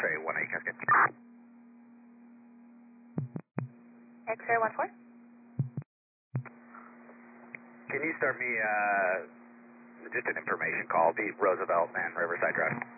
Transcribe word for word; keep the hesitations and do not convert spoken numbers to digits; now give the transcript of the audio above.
X-ray one eight Cascade. X-ray one four. Can you start me uh, just an information call, Pete Roosevelt and Riverside Drive?